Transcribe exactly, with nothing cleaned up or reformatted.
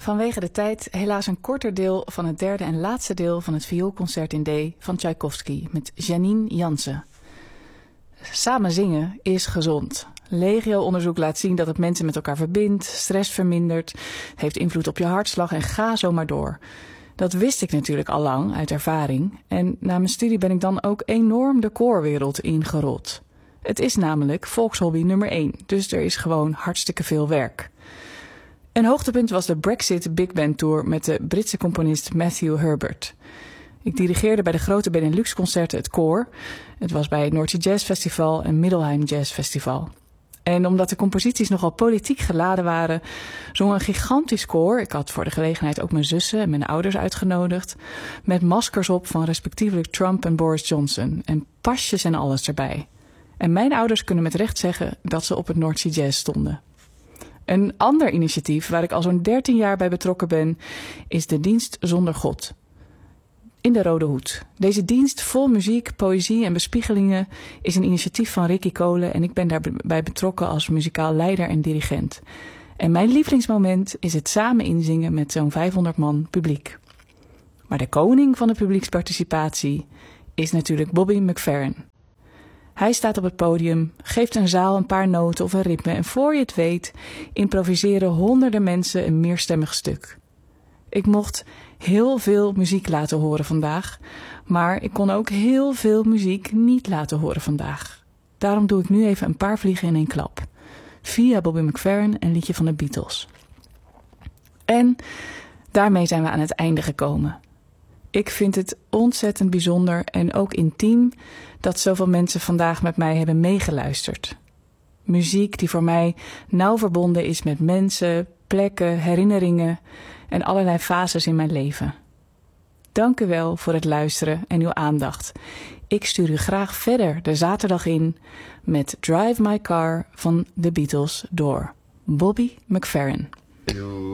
Vanwege de tijd helaas een korter deel van het derde en laatste deel van het vioolconcert in D van Tchaikovsky met Janine Jansen. Samen zingen is gezond. Legio-onderzoek laat zien dat het mensen met elkaar verbindt, stress vermindert, heeft invloed op je hartslag en ga zo maar door. Dat wist ik natuurlijk al lang uit ervaring en na mijn studie ben ik dan ook enorm de koorwereld ingerold. Het is namelijk volkshobby nummer één, dus er is gewoon hartstikke veel werk. Een hoogtepunt was de Brexit Big Band Tour met de Britse componist Matthew Herbert. Ik dirigeerde bij de grote Benelux-concerten het koor. Het was bij het Noordzee Jazz Festival en Middelheim Jazz Festival. En omdat de composities nogal politiek geladen waren, zong een gigantisch koor, ik had voor de gelegenheid ook mijn zussen en mijn ouders uitgenodigd, met maskers op van respectievelijk Trump en Boris Johnson en pasjes en alles erbij. En mijn ouders kunnen met recht zeggen dat ze op het Noordzee Jazz stonden. Een ander initiatief waar ik al zo'n dertien jaar bij betrokken ben, is de Dienst Zonder God. In de Rode Hoed. Deze dienst vol muziek, poëzie en bespiegelingen is een initiatief van Ricky Kolen en ik ben daarbij betrokken als muzikaal leider en dirigent. En mijn lievelingsmoment is het samen inzingen met zo'n vijfhonderd man publiek. Maar de koning van de publieksparticipatie is natuurlijk Bobby McFerrin. Hij staat op het podium, geeft een zaal een paar noten of een ritme en voor je het weet improviseren honderden mensen een meerstemmig stuk. Ik mocht heel veel muziek laten horen vandaag, maar ik kon ook heel veel muziek niet laten horen vandaag. Daarom doe ik nu even een paar vliegen in één klap. Via Bobby McFerrin een liedje van de Beatles. En daarmee zijn we aan het einde gekomen. Ik vind het ontzettend bijzonder en ook intiem dat zoveel mensen vandaag met mij hebben meegeluisterd. Muziek die voor mij nauw verbonden is met mensen, plekken, herinneringen en allerlei fases in mijn leven. Dank u wel voor het luisteren en uw aandacht. Ik stuur u graag verder de zaterdag in met Drive My Car van The Beatles door Bobby McFerrin.